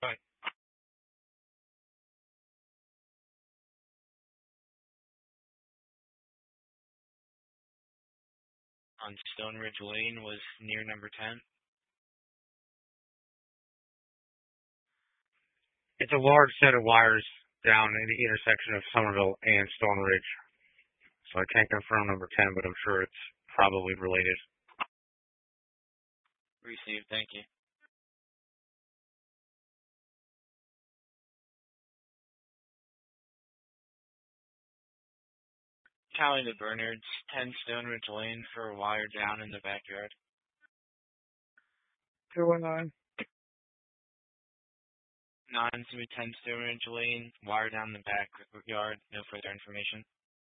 Bye. On Stone Ridge Lane was near number 10. It's a large set of wires down in the intersection of Somerville and Stone Ridge. So I can't confirm number 10, but I'm sure it's probably related. Received, thank you. Callie the Bernards, 10 Stone Ridge Lane for a wire down in the backyard. 219. 9 to 10 Stone Ridge Lane, wire down the backyard, no further information.